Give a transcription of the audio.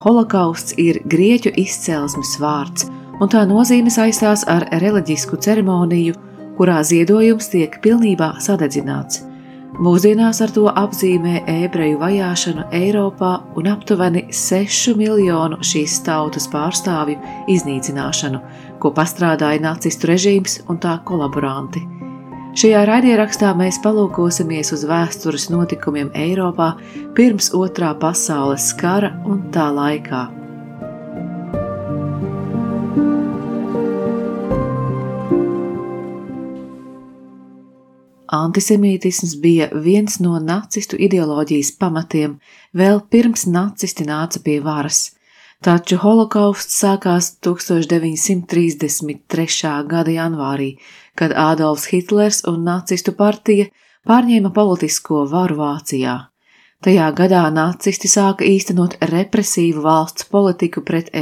Holokausts ir grieķu izcelsmes vārds, un tā nozīme saistās ar reliģisku ceremoniju, kurā ziedojums tiek pilnībā sadedzināts. Mūsdienās ar to apzīmē ebreju vajāšanu Eiropā un aptuveni 6 miljonu šīs tautas pārstāvju iznīcināšanu, ko pastrādāja nacistu režīms un tā kolaboranti. Šajā raidierakstā mēs palūkosimies uz vēstures notikumiem Eiropā pirms Otrā pasaules kara un tā laikā. Antisemītisms bija viens no nacistu ideoloģijas pamatiem vēl pirms nacisti nāca pie varas, taču holokausts sākās 1933. gada janvārī, kad Ādolfs Hitlers un nacistu partija pārņēma politisko varu Vācijā. Tajā gadā nacisti sāka īstenot represīvu valsts politiku pret